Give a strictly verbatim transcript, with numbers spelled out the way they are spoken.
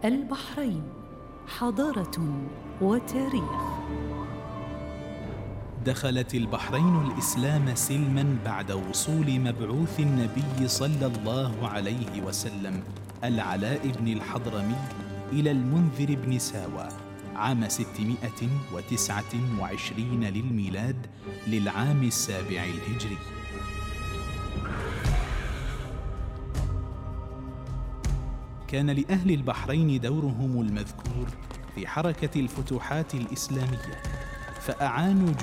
البحرين حضارة وتاريخ. دخلت البحرين الإسلام سلماً بعد وصول مبعوث النبي صلى الله عليه وسلم العلاء بن الحضرمي إلى المنذر بن ساوى عام ستمائة وتسعة وعشرين للميلاد للعام السابع الهجري. كان لأهل البحرين دورهم المذكور في حركة الفتوحات الإسلامية، فأعانوا